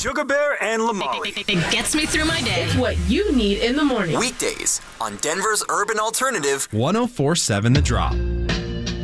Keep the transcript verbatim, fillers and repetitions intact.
Sugar Bear and Lamali. It gets me through my day. It's what you need in the morning. Weekdays on Denver's Urban Alternative. one oh four point seven The Drop.